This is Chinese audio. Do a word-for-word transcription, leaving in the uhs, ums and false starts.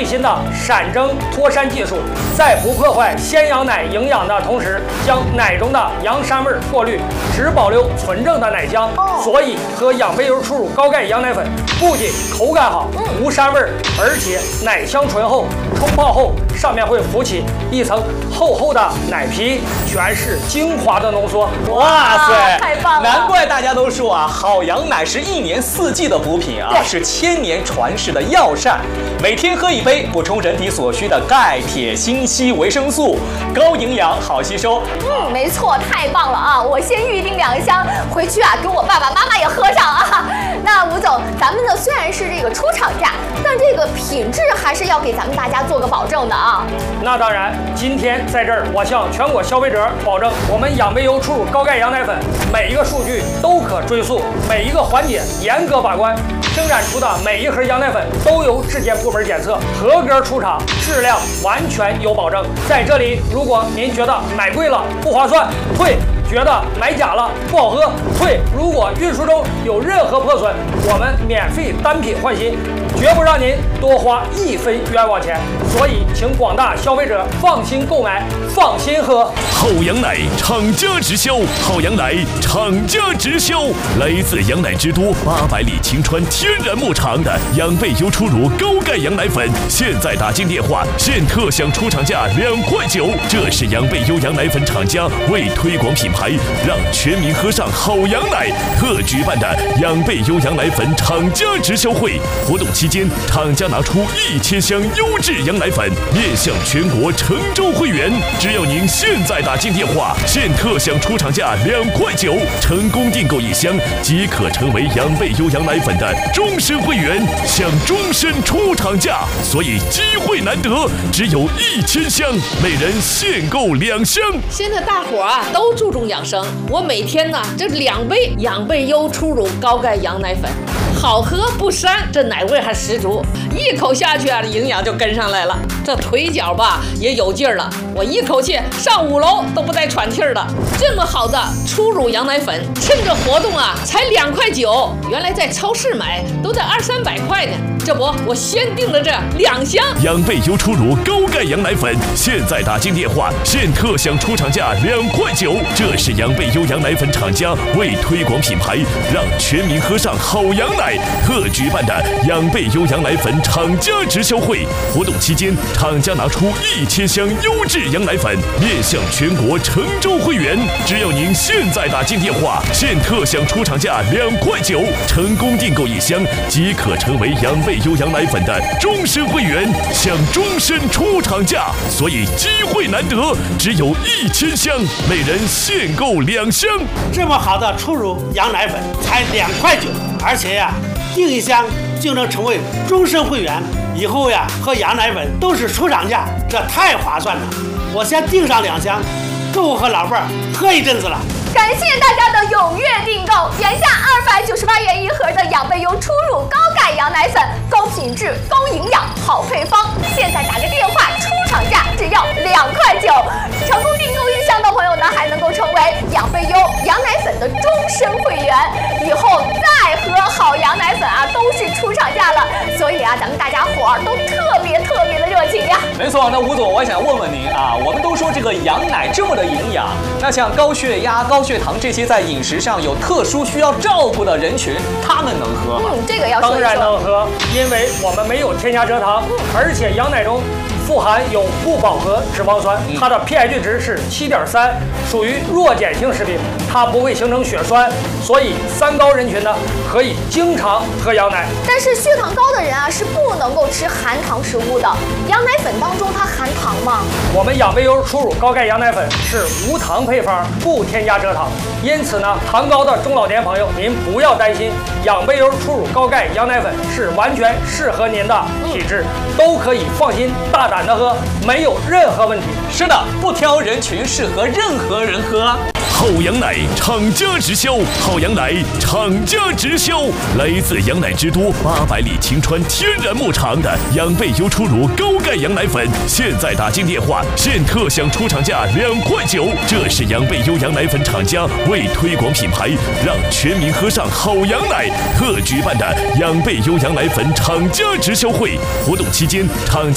新的闪蒸脱山技术，在不破坏鲜羊奶营养的同时，将奶中的羊膻味过滤，只保留纯正的奶香。所以喝养贝优初乳高钙羊奶粉，不仅口感好，无膻味，而且奶香醇厚。冲泡后，上面会浮起一层厚厚的奶皮，全是精华的浓缩。 哇塞， 太棒了！ 难怪大家都说啊，好羊奶是一年四季的补品啊，是千年传世的药膳。每天喝一杯，补充人体所需的钙、铁、锌、硒、维生素，高营养，好吸收。 嗯，没错，太棒了啊！我先预定两箱，回去啊，给我爸爸妈妈也喝上啊。那吴总，咱们呢虽然是这个出厂价，但这个品质还是要给咱们大家做个保证的啊。 那当然，今天在这儿，我向全国消费者保证，我们养贝优初乳高钙羊奶粉每一个数据都可追溯，每一个环节严格把关，生产出的每一盒羊奶粉都由质检部门检测，合格出厂，质量完全有保证。在这里，如果您觉得买贵了不划算，退。觉得买假了不好喝，退。如果运输中有任何破损，我们免费单品换新，绝不让您多花一分冤枉钱。所以，请广大消费者放心购买，放心喝。 好羊奶厂家直销，好羊奶厂家直销，来自羊奶之都八百里晴川天然牧场的养贝优初乳高钙羊奶粉，现在打进电话，现特享出厂价两块九。这是养贝优羊奶粉厂家为推广品牌。让全民喝上好羊奶特举办的养贝优羊奶粉厂家直销会活动期间，厂家拿出一千箱优质羊奶粉面向全国诚州会员，只要您现在打进电话，现特享出厂价两块九，成功订购一箱即可成为养贝优羊奶粉的终身会员，享终身出厂价。所以机会难得，只有一千箱，每人限购两箱。 现在大伙啊都注重养生，我每天呢这两杯养贝优初乳高钙羊奶粉，好喝不膻，这奶味还十足，一口下去啊，营养就跟上来了，这腿脚吧也有劲儿了，我一口气上五楼都不带喘气儿的。这么好的初乳羊奶粉，趁着活动啊才两块九，原来在超市买都得二三百块呢，这不我先订了这两箱养贝优初乳高钙羊奶粉，现在打进电话，现特享出厂价两块九。这是养贝优羊奶粉厂家为推广品牌，让全民喝上好羊奶特举办的养贝优羊奶粉厂家直销会活动期间，厂家拿出一千箱优质羊奶粉面向全国诚州会员，只要您现在打进电话，现特享出厂价两块九，成功订购一箱即可成为养贝优羊奶粉的终身会员，享终身出厂价。所以机会难得，只有一千箱，每人限购两箱。 这么好的初乳羊奶粉才两块九，而且呀，订一箱就能成为终身会员，以后呀喝羊奶粉都是出厂价，这太划算了。我先订上两箱，够我和老伴儿喝一阵子了。 感谢大家的踊跃订购，原价二百九十八元一盒的养贝优初乳高钙羊奶粉，高品质、高营养、好配方，现在打个电话，出厂价只要两块九。成功订购一箱的朋友呢，还能够成为养贝优羊奶粉的终身会员，以后再喝好羊奶粉啊，都是出厂价了。所以啊，咱们大家伙儿都特别特别的热情呀。 没错，那吴总，我想问问您啊，我们都说这个羊奶这么的营养，那像高血压、高血糖这些在饮食上有特殊需要照顾的人群，他们能喝吗？ 嗯，这个要说一说。 当然能喝，因为我们没有添加蔗糖，而且羊奶中富含有不饱和脂肪酸，它的 pH 值是七点三，属于弱碱性食品，它不会形成血栓，所以三高人群呢可以经常喝羊奶。 但是血糖高的人啊是不能够吃含糖食物的，羊奶粉当中它含糖吗？ 我们养贝优初乳高钙羊奶粉是无糖配方，不添加蔗糖，因此呢，糖高的中老年朋友您不要担心，养贝优初乳高钙羊奶粉是完全适合您的体质，都可以放心大胆的喝，没有任何问题。 是的，不挑人群，适合任何人喝。 好羊奶厂家直销，好羊奶厂家直销，来自羊奶之都八百里晴川天然牧场的养贝优初乳高钙羊奶粉，现在打进电话，现特享出厂价两块九。这是养贝优羊奶粉厂家为推广品牌，让全民喝上好羊奶特举办的养贝优羊奶粉厂家直销会活动期间，厂